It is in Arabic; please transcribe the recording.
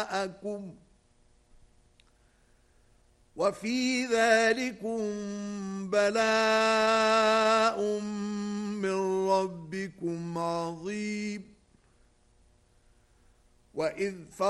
أبناءكم وفي ذلكم بلاء من ربكم عظيم. وإذ